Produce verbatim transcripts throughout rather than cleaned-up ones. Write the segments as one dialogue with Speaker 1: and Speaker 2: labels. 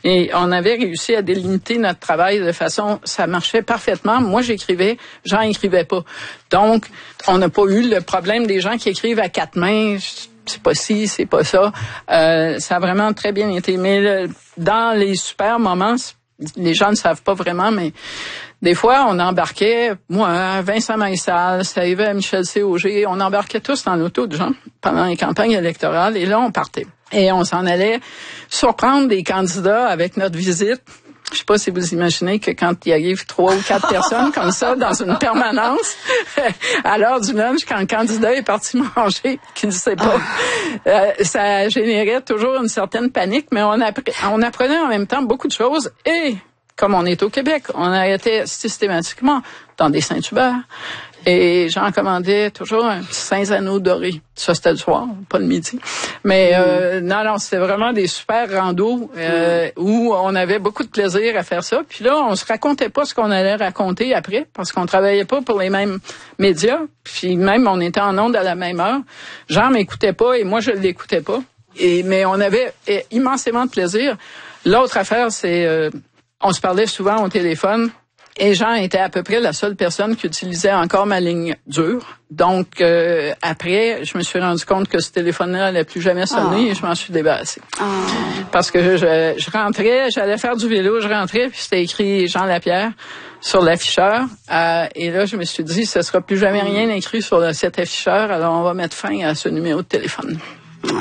Speaker 1: Et on avait réussi à délimiter notre travail de façon, ça marchait parfaitement. Moi, j'écrivais, Jean écrivait pas. Donc, on n'a pas eu le problème des gens qui écrivent à quatre mains. C'est pas ci, c'est pas ça. Euh, ça a vraiment très bien été. Mais le, dans les super moments, les gens ne savent pas vraiment, mais des fois, on embarquait, moi, Vincent Maïssal, ça arrivait à Michel C. Auger, on embarquait tous dans l'auto de Jean pendant les campagnes électorales, et là, on partait. Et on s'en allait surprendre des candidats avec notre visite. Je sais pas si vous imaginez que quand il arrive trois ou quatre personnes comme ça dans une permanence, à l'heure du lunch, quand le candidat est parti manger, qui ne sait pas, euh, ça générait toujours une certaine panique, mais on, appre- on apprenait en même temps beaucoup de choses. Et comme on est au Québec, on arrêtait systématiquement dans des Saint-Hubert. Et j'en commandais toujours un petit Saint-Zano doré. Ça, c'était le soir, pas le midi. Mais euh, non, non, c'était vraiment des super randos euh, mmh. où on avait beaucoup de plaisir à faire ça. Puis là, on se racontait pas ce qu'on allait raconter après, parce qu'on travaillait pas pour les mêmes médias. Puis même, on était en ondes à la même heure. Jean m'écoutait pas et moi, je l'écoutais pas. Et mais on avait eh, immensément de plaisir. L'autre affaire, c'est... Euh, on se parlait souvent au téléphone. Et Jean était à peu près la seule personne qui utilisait encore ma ligne dure. Donc, euh, après, je me suis rendu compte que ce téléphone-là n'allait plus jamais sonner oh. et je m'en suis débarrassée. Oh. Parce que je, je rentrais, j'allais faire du vélo, je rentrais, puis c'était écrit Jean Lapierre sur l'afficheur. Euh, et là, je me suis dit, ce sera plus jamais rien écrit sur le, cet afficheur, alors on va mettre fin à ce numéro de téléphone.
Speaker 2: Oh.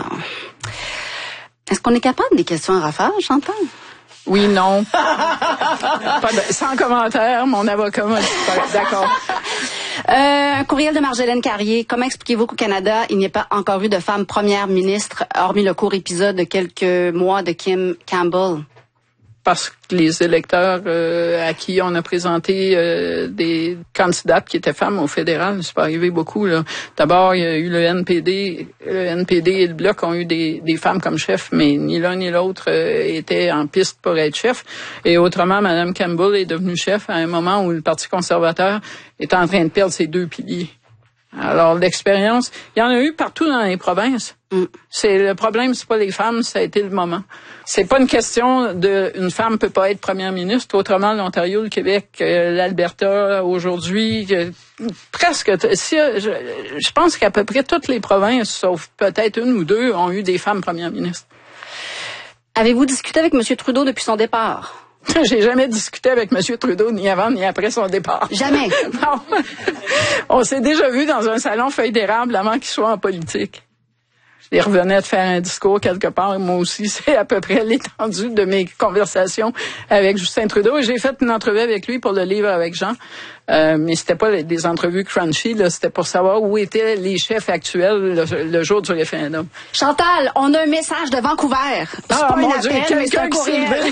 Speaker 2: Est-ce qu'on est capable des questions à rafale, Chantal?
Speaker 1: Oui, non. Pas de, sans commentaire, mon avocat m'a dit d'accord.
Speaker 2: Euh, un courriel de Marjolaine Carrier. Comment expliquez-vous qu'au Canada, il n'y ait pas encore eu de femme première ministre, hormis le court épisode de quelques mois de Kim Campbell?
Speaker 1: Parce que les électeurs euh, à qui on a présenté euh, des candidates qui étaient femmes au fédéral, c'est pas arrivé beaucoup, là. D'abord, il y a eu le N P D, le N P D et le Bloc ont eu des, des femmes comme chef, mais ni l'un ni l'autre euh, était en piste pour être chef. Et autrement, Mme Campbell est devenue chef à un moment où le Parti conservateur est en train de perdre ses deux piliers. Alors, l'expérience, il y en a eu partout dans les provinces. Mm. C'est le problème, c'est pas les femmes, ça a été le moment. C'est pas une question de une femme peut pas être première ministre. Autrement, l'Ontario, le Québec, euh, l'Alberta, aujourd'hui, euh, presque. Si, je, je pense qu'à peu près toutes les provinces, sauf peut-être une ou deux, ont eu des femmes premières ministres.
Speaker 2: Avez-vous discuté avec M. Trudeau depuis son départ?
Speaker 1: J'ai jamais discuté avec M. Trudeau, ni avant, ni après son départ.
Speaker 2: Jamais?
Speaker 1: Non. On s'est déjà vu dans un salon feuille d'érable avant qu'il soit en politique. Il revenait de faire un discours quelque part. Moi aussi, c'est à peu près l'étendue de mes conversations avec Justin Trudeau. Et j'ai fait une entrevue avec lui pour le livre avec Jean. Euh, mais c'était pas des entrevues crunchy, là. C'était pour savoir où étaient les chefs actuels le, le jour du référendum.
Speaker 2: Chantal, on a un message de Vancouver. C'est
Speaker 1: ah,
Speaker 2: pas
Speaker 1: mon
Speaker 2: un
Speaker 1: Dieu,
Speaker 2: appel, mais c'est un courriel.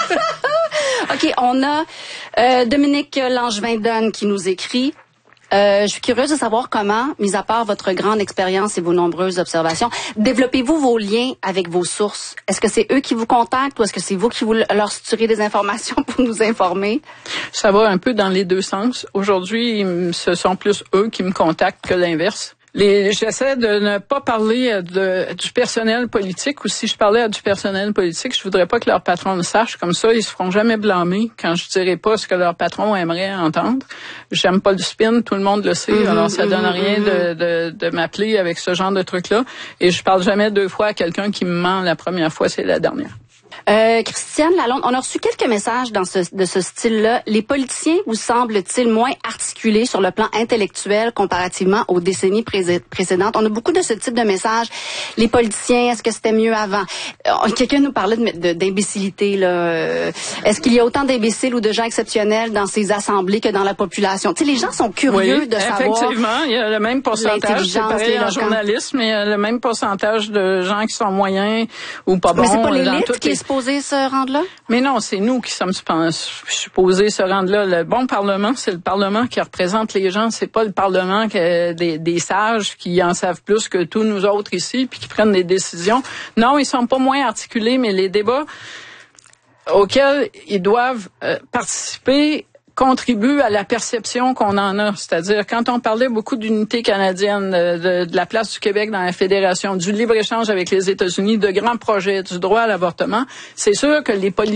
Speaker 2: OK, on a euh, Dominique Langevin-Dunn qui nous écrit. Euh, je suis curieuse de savoir comment, mis à part votre grande expérience et vos nombreuses observations, développez-vous vos liens avec vos sources? Est-ce que c'est eux qui vous contactent ou est-ce que c'est vous qui vous leur suturez des informations pour nous informer?
Speaker 1: Ça va un peu dans les deux sens. Aujourd'hui, ce sont plus eux qui me contactent que l'inverse. Les, j'essaie de ne pas parler de, du personnel politique, ou si je parlais à du personnel politique, je voudrais pas que leur patron le sache. Comme ça, ils se feront jamais blâmer quand je dirai pas ce que leur patron aimerait entendre. J'aime pas le spin, tout le monde le sait, mm-hmm, alors ça donne mm-hmm, rien de, de, de m'appeler avec ce genre de truc-là. Et je parle jamais deux fois à quelqu'un qui me ment la première fois, c'est la dernière.
Speaker 2: Euh, Christiane Lalonde, on a reçu quelques messages dans ce, de ce style-là. Les politiciens vous semblent-ils moins articulés sur le plan intellectuel comparativement aux décennies pré- précédentes? On a beaucoup de ce type de messages. Les politiciens, est-ce que c'était mieux avant? Euh, quelqu'un nous parlait de, de, d'imbécilité, là. Est-ce qu'il y a autant d'imbéciles ou de gens exceptionnels dans ces assemblées que dans la population? Tu sais, les gens sont curieux
Speaker 1: oui,
Speaker 2: de savoir.
Speaker 1: Effectivement, il y a le même pourcentage. C'est pareil en journalisme, il y a le même pourcentage de gens qui sont moyens ou pas bons.
Speaker 2: Mais c'est pas l'élite qui est supposée se rendre là?
Speaker 1: Mais non, c'est nous qui sommes supposés se rendre là. Le bon Parlement, c'est le Parlement qui représente les gens. C'est pas le Parlement que des, des sages qui en savent plus que tous nous autres ici puis qui prennent des décisions. Non, ils sont pas moins articulés, mais les débats auxquels ils doivent euh, participer contribue à la perception qu'on en a. C'est-à-dire, quand on parlait beaucoup d'unité canadienne, de, de la place du Québec dans la Fédération, du libre-échange avec les États-Unis, de grands projets, du droit à l'avortement, c'est sûr que les politiques